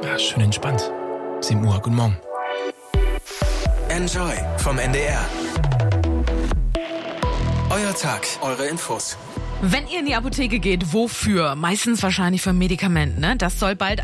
Ja, schön entspannt. 7 Uhr, guten Morgen. Enjoy vom NDR. Euer Tag, eure Infos. Wenn ihr in die Apotheke geht, wofür? Meistens wahrscheinlich für Medikamente, ne? Da soll aber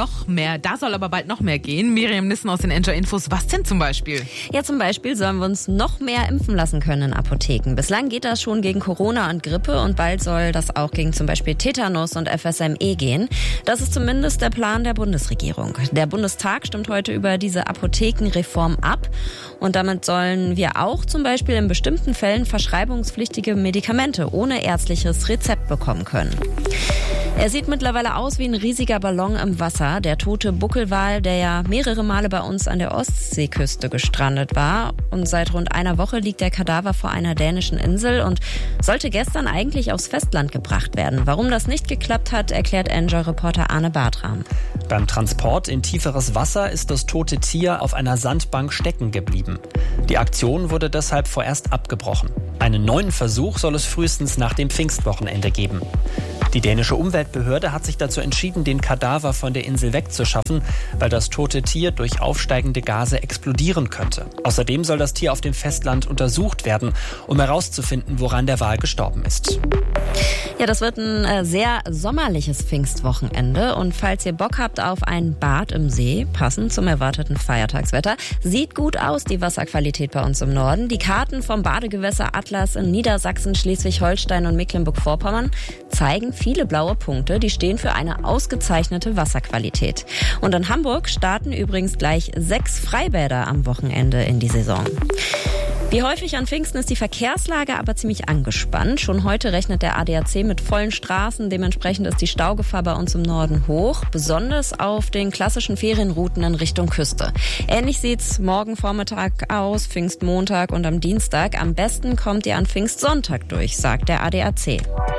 bald noch mehr gehen. Miriam Nissen aus den Enjoy Infos. Was denn zum Beispiel? Ja, zum Beispiel sollen wir uns noch mehr impfen lassen können in Apotheken. Bislang geht das schon gegen Corona und Grippe und bald soll das auch gegen zum Beispiel Tetanus und FSME gehen. Das ist zumindest der Plan der Bundesregierung. Der Bundestag stimmt heute über diese Apothekenreform ab und damit sollen wir auch zum Beispiel in bestimmten Fällen verschreibungspflichtige Medikamente ohne ärztliches Rezept bekommen können. Er sieht mittlerweile aus wie ein riesiger Ballon im Wasser. Der tote Buckelwal, der ja mehrere Male bei uns an der Ostseeküste gestrandet war. Und seit rund einer Woche liegt der Kadaver vor einer dänischen Insel und sollte gestern eigentlich aufs Festland gebracht werden. Warum das nicht geklappt hat, erklärt Enjoy-Reporter Arne Bartram. Beim Transport in tieferes Wasser ist das tote Tier auf einer Sandbank stecken geblieben. Die Aktion wurde deshalb vorerst abgebrochen. Einen neuen Versuch soll es frühestens nach dem Pfingstwochenende geben. Die dänische Umweltbehörde hat sich dazu entschieden, den Kadaver von der Insel wegzuschaffen, weil das tote Tier durch aufsteigende Gase explodieren könnte. Außerdem soll das Tier auf dem Festland untersucht werden, um herauszufinden, woran der Wal gestorben ist. Ja, das wird ein sehr sommerliches Pfingstwochenende. Und falls ihr Bock habt auf ein Bad im See, passend zum erwarteten Feiertagswetter, sieht gut aus die Wasserqualität bei uns im Norden. Die Karten vom Badegewässer Atlas in Niedersachsen, Schleswig-Holstein und Mecklenburg-Vorpommern zeigen viele blaue Punkte, die stehen für eine ausgezeichnete Wasserqualität. Und in Hamburg starten übrigens gleich 6 Freibäder am Wochenende in die Saison. Wie häufig an Pfingsten ist die Verkehrslage aber ziemlich angespannt. Schon heute rechnet der ADAC mit vollen Straßen. Dementsprechend ist die Staugefahr bei uns im Norden hoch, besonders auf den klassischen Ferienrouten in Richtung Küste. Ähnlich sieht's morgen Vormittag aus, Pfingstmontag und am Dienstag. Am besten kommt ihr an Pfingstsonntag durch, sagt der ADAC.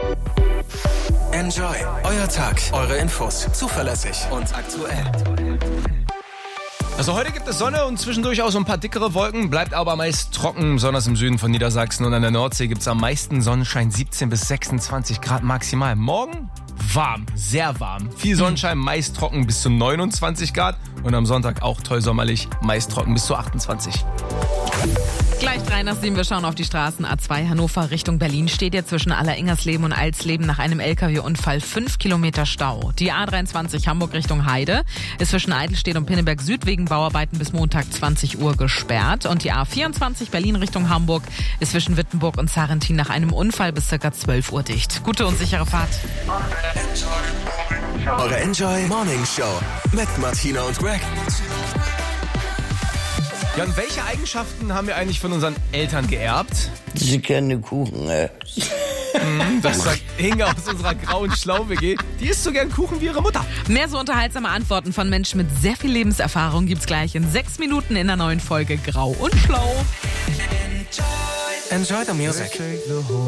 Enjoy, euer Tag, eure Infos. Zuverlässig und aktuell. Also heute gibt es Sonne und zwischendurch auch so ein paar dickere Wolken, bleibt aber meist trocken, besonders im Süden von Niedersachsen und an der Nordsee gibt es am meisten Sonnenschein, 17 bis 26 Grad maximal. Morgen warm, sehr warm, viel Sonnenschein, meist trocken bis zu 29 Grad und am Sonntag auch toll sommerlich, meist trocken bis zu 28. Gleich 3:07, wir schauen auf die Straßen. A2 Hannover Richtung Berlin steht jetzt zwischen Alleringers-Leben und Alsleben nach einem LKW-Unfall 5 Kilometer Stau. Die A23 Hamburg Richtung Heide ist zwischen Eidelstedt und Pinneberg Süd wegen Bauarbeiten bis Montag 20 Uhr gesperrt. Und die A24 Berlin Richtung Hamburg ist zwischen Wittenburg und Sarrentin nach einem Unfall bis ca. 12 Uhr dicht. Gute und sichere Fahrt. Eure Enjoy Morning Show mit Martina und Greg. Ja, und welche Eigenschaften haben wir eigentlich von unseren Eltern geerbt? Die sind gerne Kuchen, Das sagt Inge aus unserer grauen Schlau-WG. Die isst so gern Kuchen wie ihre Mutter. Mehr so unterhaltsame Antworten von Menschen mit sehr viel Lebenserfahrung gibt's gleich in 6 Minuten in der neuen Folge Grau und Schlau. Enjoy the music.